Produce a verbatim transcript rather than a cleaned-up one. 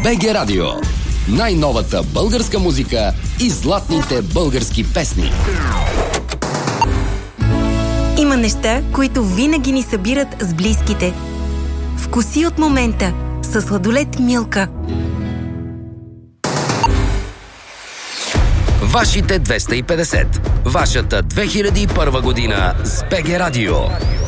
БГ Радио. Най-новата българска музика и златните български песни. Има неща, които винаги ни събират с близките. Вкуси от момента със сладолед Милка. Вашите двеста и петдесет. Вашата две хиляди и първа година с БГ Радио.